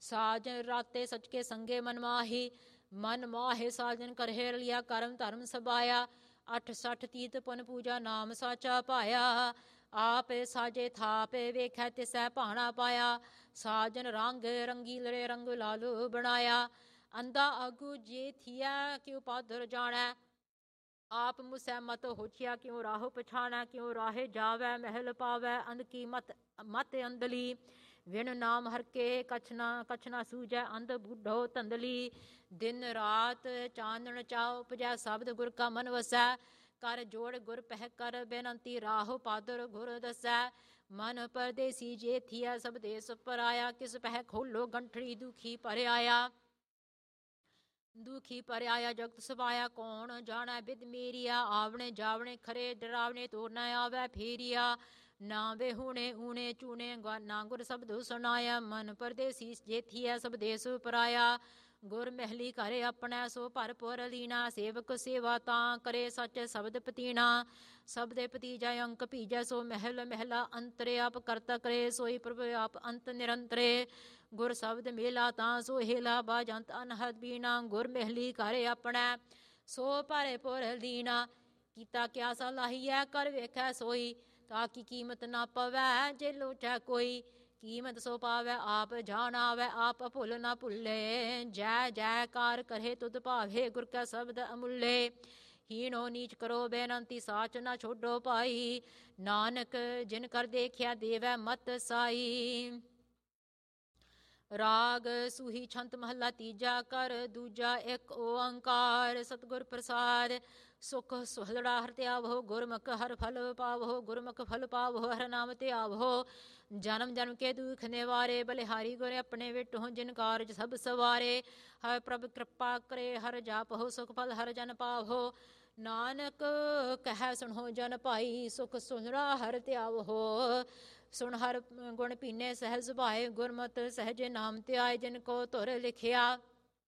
ਸਾਜਨ ਰਾਤੇ ਸਚ ਕੇ ਸੰਗੇ ਮਨ ਮਾਹੀ, ਮਨ ਮਾਹੇ ਸਾਜਨ ਕਰਹਿ ਰਲਿਆ ਕਰਮ ਧਰਮ ਸਬਾਇਆ। 68 ਤੀਤ ਪੁਨ ਪੂਜਾ ਨਾਮ ਸਾਚਾ ਪਾਇਆ, ਆਪੇ ਸਾਜੇ ਥਾਪੇ ਵੇਖੈ ਤਿਸੈ ਭਾਣਾ ਪਾਇਆ। ਸਾਜਨ ਰੰਗ ਰੰਗੀਲੇ ਰੰਗ ਲਾਲੂ ਬਣਾਇਆ, ਅੰਦਾ ਆਗੂ ਜੇ ਥੀਆ ਕਿਉ ਪਾਦਰ ਜਾਣੈ। ਆਪ ਮੁਸੈ ਮਤ ਹੋਛਿਆ ਕਿਉ ਰਾਹੋ ਪਛਾਣੈ, ਕਿਉ ਰਾਹੇ ਜਾਵੈ ਮਹਿਲ ਪਾਵੈ ਅੰਧ ਕੀ ਮਤ ਮਤ ਅੰਧਲੀ। ਵਿਣ ਨਾਮ ਹਰ ਕੇ ਕਛ ਨਾ ਸੂਝੈ ਅੰਧ ਬੁੱਢੋ ਧੰਦਲੀ। ਦਿਨ ਰਾਤ ਚਾਨਣ ਚਾਉ ਉਪਜੈ ਸ਼ਬਦ ਗੁਰ ਕਾ ਮਨ ਵਸੈ, ਕਰ ਜੋੜ ਗੁਰ ਪਹਿ ਕਰ ਬੇਨੰਤੀ ਰਾਹੋ ਪਾਦਰ ਗੁਰ ਦਸੈ। ਮਨ ਪਰਦੇਸੀ ਜੇ ਥੀਆ ਸਭ ਦੇਸ ਪਰਾਇਆ, ਕਿਸ ਪਹਿ ਖੋਲੋ ਗੰਠੜੀ ਦੁਖੀ ਪਰ ਆਇਆ। ਦੁਖੀ ਪਰ ਆਇਆ ਜਗਤ ਸਵਾਇਆ, ਕੌਣ ਜਾਣੈ ਬਿਦ ਮੇਰੀਆ। ਆਵਣੇ ਜਾਵਣੇ ਖਰੇ ਡਰਾਵਣੇ ਤੋਰ ਨ ਆਵੈ ਫੇਰੀਆ। ਨਾ ਵੇ ਹੁਣੇ ਊਣੇ ਚੂਣੇ ਨਾ ਗੁਰ ਸ਼ਬਦ ਸੁਣਾਇਆ। ਮਨ ਪਰਦੇਸੀ ਜੇ ਥੀਆ ਸਭ ਦੇਸ ਪਰਾਇਆ, ਗੁਰ ਮਹਿਲੀ ਘਰ ਆਪਣੈ ਸੋ ਭਰਪੁਰ ਲੀਣਾ। ਸੇਵਕ ਸੇਵਾ ਤਾਂ ਕਰੇ ਸੱਚ ਸ਼ਬਦ ਪਤੀਣਾ, ਸ਼ਬਦੇ ਪਤੀਜੈ ਅੰਕ ਭੀਜੈ ਸੋ ਮਹਿਲ ਮਹਿਲਾ ਅੰਤਰੇ। ਆਪ ਕਰਤਾ ਕਰੇ ਸੋਈ ਪ੍ਰਭ ਆਪ ਅੰਤ ਨਿਰੰਤਰੇ, ਗੁਰ ਸ਼ਬਦ ਮੇਲਾ ਤਾਂ ਸੋ ਹੇਲਾ ਬਾਜੰਤ ਅਨਹਦ ਬੀਣਾ। ਗੁਰ ਮਹਿਲੀ ਘਰ ਆਪਣੈ ਸੋ ਭਰਪੁਰ ਲੀਣਾ, ਕੀਤਾ ਕਿਆ ਸਲਾਹੀਐ ਕਰ ਵੇਖੈ ਸੋਈ। ਤਾਂ ਕੀ ਕੀਮਤ ਨਾ ਪਵੈ ਜੇ ਲੋਚੈ ਕੋਈ, ਕੀਮਤ ਸੋ ਪਾਵੈ ਆਪ ਜਾਣ ਆਵੈ ਆਪ ਭੁੱਲ ਨਾ ਭੁੱਲੇ। ਜੈ ਜੈਕਾਰ ਕਰੇ ਤੁਧ ਭਾਵੇ ਗੁਰ ਕੈ ਸ਼ਬਦ ਅਮੁੱਲੇ। ਹੀਣੋ ਨੀਚ ਕਰੋ ਬੇਨੰਤੀ ਸਾਚ ਨਾ ਛੋਡੋ ਪਾਈ, ਨਾਨਕ ਜਿਨ ਕਰ ਦੇਖਿਆ ਦੇਵੈ ਮਤ ਸਾਈ। ਰਾਗ ਸੂਹੀ ਛੰਤ ਮਹੱਲਾ ਤੀਜਾ ਕਰ ਦੂਜਾ ਇੱਕ ਓੰਕਾਰ। ਸਤਿਗੁਰ ਪ੍ਰਸਾਦ ਸੁਖ ਸੁਹਲੜਾ ਹਰ ਧਿਆਵੋ, ਗੁਰਮੁਖ ਹਰ ਫਲ ਪਾਵੋ। ਗੁਰਮੁਖ ਫਲ ਪਾਵੋ ਹਰ ਨਾਮ ਧਿਆਵੋ, ਜਨਮ ਜਨਮ ਕੇ ਦੁਖ ਨਿਵਾਰੇ। ਬਲਿਹਾਰੀ ਗੁਰ ਆਪਣੇ ਵਿਟਹੁ ਜਿਨ ਕਾਰਜ ਸਭ ਸਵਾਰੇ। ਹਰ ਪ੍ਰਭ ਕਿਰਪਾ ਕਰੇ ਹਰ ਜਾਪਹੁ, ਸੁਖ ਫਲ ਹਰ ਜਨ ਪਾਵੋ। ਨਾਨਕ ਕਹਿ ਸੁਣੋ ਜਨ ਭਾਈ, ਸੁਖ ਸੁਹਲੜਾ ਹਰ ਧਿਆਵੋ। ਸੁਣ ਹਰ ਗੁਣ ਪੀਨੇ ਸਹਿਜ ਸੁਭਾਏ, ਗੁਰਮਤਿ ਸਹਿਜੇ ਨਾਮ ਧਿਆਏ। ਜਿਨ ਕੋ ਧੁਰ ਲਿਖਿਆ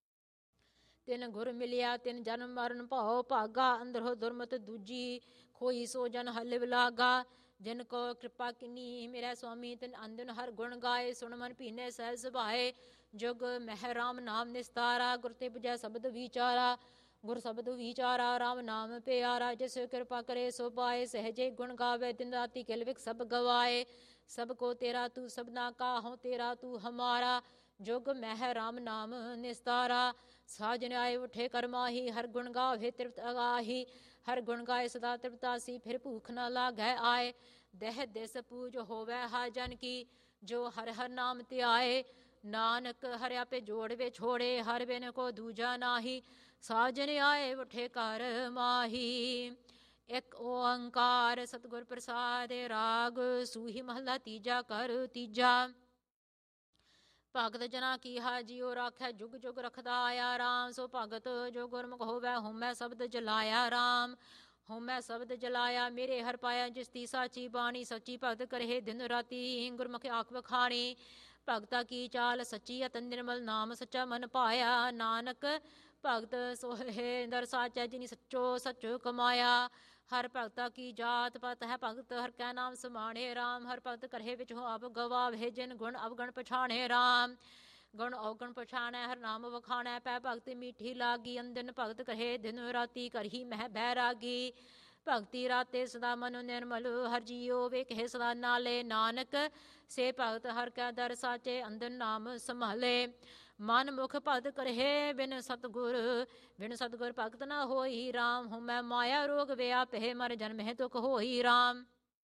ਤਿਨ ਗੁਰ ਮਿਲਿਆ, ਤਿਨ ਜਨਮ ਮਰਨ ਭਉ ਭਾਗਾ। ਅੰਦਰੋ ਦੁਰਮਤ ਦੂਜੀ ਖੋਈ ਸੋ ਜਨ ਹਲਿ ਵਿਲਾਗਾ। ਜਿਨ ਕੋ ਕਿਰਪਾ ਕਿਨੀ ਮੇਰੇ ਸੁਆਮੀ, ਤਿਨ ਅੰਦਨ ਹਰ ਗੁਣ ਗਾਏ। ਸੁਣ ਮਨ ਪੀਨੇ ਸਹਿਜ ਸੁਭਾਏ, ਜੁਗ ਮਹਿ ਰਾਮ ਨਾਮ ਨਿਸਤਾਰਾ। ਗੁਰ ਤੇ ਬੁਝੈ ਸ਼ਬਦ ਵਿਚਾਰਾ, ਗੁਰ ਸ਼ਬਦ ਵਿਚਾਰਾ ਰਾਮ ਨਾਮ ਪਿਆਰਾ। ਜਿਸ ਕਿਰਪਾ ਕਰੇ ਸੋ ਪਾਏ, ਸਹਿਜੇ ਗੁਣ ਗਾਵੇ ਦਿਨ ਰਾਤੀ ਕਿਲ ਵਿਖ ਸਭ ਗਵਾਏ। ਸਭ ਕੋ ਤੇਰਾ ਤੂੰ ਸਭਨਾ ਕਾ ਹਉ ਤੇਰਾ ਤੂੰ ਹਮਾਰਾ, ਜੁਗ ਮਹਿ ਰਾਮ ਨਾਮ ਨਿਸਤਾਰਾ। ਸਾਜਨ ਆਏ ਉਠੇ ਕਰਮਾਹੀ, ਹਰ ਗੁਣ ਗਾਵੇ ਤ੍ਰਿਪਤ ਅਗਾਹੀ। ਹਰ ਗੁਣ ਗਾਏ ਸਦਾ ਤ੍ਰਿਪਤਾਸੀ, ਫਿਰ ਭੂਖ ਨਾ ਲਾਗੈ ਆਏ। ਦਹਿ ਦਿਸ ਪੂਜ ਹੋਵੈ ਹਰ ਜਨ ਕੀ, ਜੋ ਹਰ ਹਰ ਨਾਮ ਧਿਆਏ। ਨਾਨਕ ਹਰਿ ਆਪੇ ਜੋੜ ਵਿਛੋੜੇ, ਹਰ ਬਿਨ ਕੋ ਦੂਜਾ ਨਾਹੀ। ਸਾਜਨ ਆਏ ਉਠੇ ਕਰ ਮਾਹੀ। ਇੱਕ ਓੰਕਾਰ। ਸਤਿਗੁਰ ਪ੍ਰਸਾਦ। ਰਾਗ ਸੂਹੀ ਮਹੱਲਾ ਤੀਜਾ ਕਰ ਤੀਜਾ। ਭਗਤ ਜਨਾ ਕੀ ਹਾਜਿਓ ਰਾਖੈ, ਜੁਗ ਜੁਗ ਰਖਦਾ ਆਇਆ ਰਾਮ। ਸੋ ਭਗਤ ਜੋ ਗੁਰਮੁਖ ਹੋਵੈ, ਹਉਮੈ ਸ਼ਬਦ ਜਲਾਇਆ ਰਾਮ। ਹਉਮੈ ਸ਼ਬਦ ਜਲਾਇਆ ਮੇਰੇ ਹਰ ਪਾਇਆ, ਜਿਸ ਦੀ ਸਾਚੀ ਬਾਣੀ। ਸੱਚੀ ਭਗਤ ਕਰਹਿ ਦਿਨ ਰਾਤੀ, ਗੁਰਮੁਖ ਆਖ ਵਖਾਣੀ। ਭਗਤਾ ਕੀ ਚਾਲ ਸੱਚੀ ਅਤ ਨਿਰਮਲ, ਨਾਮ ਸੱਚਾ ਮਨ ਪਾਇਆ। ਨਾਨਕ ਭਗਤ ਸੋਹੇ ਦਰ ਸਾਚੈ, ਜਿਨੀ ਸੱਚੋ ਸੱਚ ਕਮਾਇਆ। ਹਰ ਭਗਤਾ ਕੀ ਜਾਤ ਪਤ ਹੈ, ਭਗਤ ਹਰ ਕੈ ਨਾਮ ਸਮਾਣੇ ਰਾਮ। ਹਰ ਭਗਤ ਕਰਹਿ ਵਿਚ ਹੋ ਆਪ ਗਵਾਵੇ, ਜਿਨ ਗੁਣ ਅਵਗਣ ਪਛਾਣੇ ਰਾਮ। ਗੁਣ ਔਗਣ ਪਛਾਣੈ ਹਰ ਨਾਮ ਵਖਾਣੈ, ਪੈ ਭਗਤੀ ਮੀਠੀ ਲਾਗੀ। ਅੰਦਨ ਭਗਤ ਕਰਹਿ ਦਿਨ ਰਾਤੀ, ਕਰਹੀ ਮਹਿ ਬੈਰਾਗੀ। ਭਗਤੀ ਰਾਤੇ ਸਦਾ ਮਨ ਨਿਰਮਲ, ਹਰ ਜੀਓ ਵੇਖੇ ਸਦਾ ਨਾਲੇ। ਨਾਨਕ ਸੇ ਭਗਤ ਹਰ ਕੈ ਦਰ ਸਾਚੇ, ਅੰਦਨ ਨਾਮ ਸੰਭਾਲੇ। ਮਨ ਮੁਖ ਭਗਤ ਕਰਹਿ ਬਿਨ ਸਤਿਗੁਰ, ਬਿਨ ਸਤਿਗੁਰ ਭਗਤ ਨਾ ਹੋਈ ਰਾਮ। ਹਉਮੈ ਮਾਇਆ ਰੋਗ ਵਿਆਪਹਿ, ਮਰ ਜਨਮਹਿ ਦੁਖ ਹੋਈ ਰਾਮ।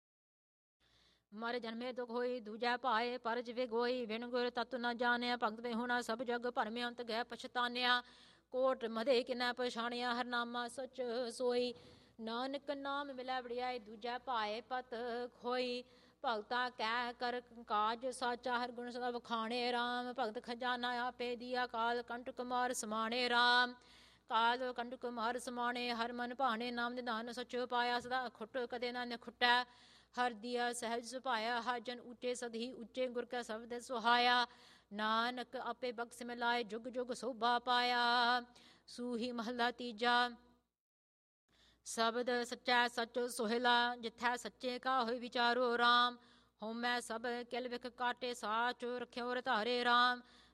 ਮਰ ਜਨਮੇ ਦੁਖ ਹੋਈ ਦੂਜੈ ਪਾਏ, ਪਰਜ ਵਿਗੋਈ। ਵਿਣ ਗੁਰ ਤਤ ਨ ਜਾਣਿਆ, ਭਗਤ ਵਿਹੁਣਾ ਸਭ ਜਗ ਭਰਮਿ। ਅੰਤ ਗਹਿ ਪਛਤਾਨਿਆ, ਕੋਟ ਮਧੇ ਕਿਨੈ ਪਛਾਣਿਆ। ਹਰ ਨਾਮਾ ਸਚ ਸੋਈ, ਨਾਨਕ ਨਾਮ ਮਿਲੈ ਵਡਿਆਈ। ਦੂਜੈ ਪਾਏ ਪਤ ਖੋਈ, ਭਗਤਾ ਕੈ ਕਰ ਕਾਜ ਸਾਚਾ। ਹਰ ਗੁਣ ਸਦਾ ਵਖਾਣੇ ਰਾਮ। ਭਗਤ ਖਜ਼ਾਨਾ ਆਪੇ ਦੀਆ, ਕਾਲ ਕੰਟਕ ਮਾਰ ਸਮਾਣੇ ਰਾਮ। ਕਾਲ ਕੰਟਕ ਮਾਰ ਸਮਾਣੇ, ਹਰ ਮਨ ਭਾਣੇ। ਨਾਮ ਨਿਧਾਨ ਸਚ ਪਾਇਆ, ਸਦਾ ਖੁੱਟ ਕਦੇ ਨਾ ਨਿਖੁੱਟੈ। ਹਰ ਦੀਆ ਸਹਿਜ ਸੁਭਾਇਆ, ਹਰ ਜਨ ਉੱਚੇ ਸਦਹੀ ਉੱਚੇ। ਗੁਰ ਕੈ ਸ਼ਬਦ ਸੁਹਾਇਆ, ਨਾਨਕ ਆਪੇ ਬਖਸ਼ ਮਿਲਾਏ। ਜੁਗ ਜੁਗ ਸੋਭਾ ਪਾਇਆ। ਸੂਹੀ ਮਹੱਲਾ ਤੀਜਾ। ਸ਼ਬਦ ਸੱਚੈ ਸਚ ਸੋਹਿਲਾ, ਜਿਥੈ ਸੱਚੇ ਕਾ ਹੋਇ ਵਿਚਾਰੋ ਰਾਮ। ਹਉਮੈ ਸਭ ਕਿਲ ਵਿਖ ਕਾਟੇ, ਸਾਚ ਰਖਿਓ ਰਧਾਰੇ ਰਾਮ।